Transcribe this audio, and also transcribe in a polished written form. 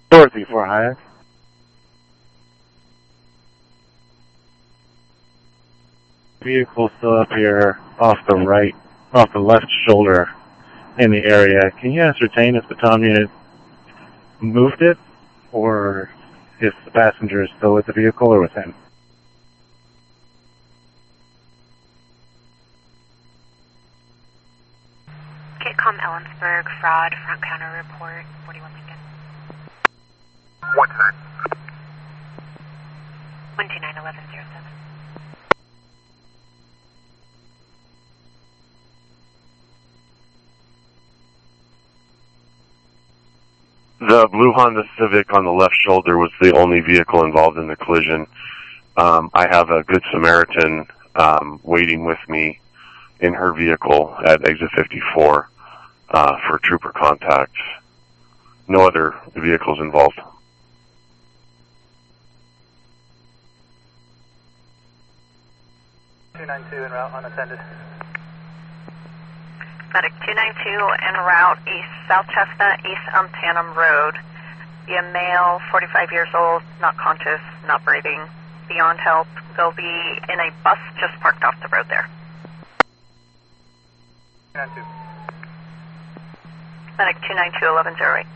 Dorothy for Hayek. Vehicle still up here off the right, off the left shoulder in the area. Can you ascertain if the Tom unit moved it, or if the passenger is still with the vehicle or with him? Kitcom Ellensburg, fraud, front counter report, 41 Lincoln. What's that? 1291107. The blue Honda Civic on the left shoulder was the only vehicle involved in the collision. I have a Good Samaritan waiting with me in her vehicle at exit 54 for trooper contact. No other vehicles involved. (292) en route, unattended. Medic 292 en route, East South Chestnut, East Umptanum Road. Be a male, 45 years old, not conscious, not breathing, beyond help. They'll be in a bus just parked off the road there. 292. Medic 292 1108.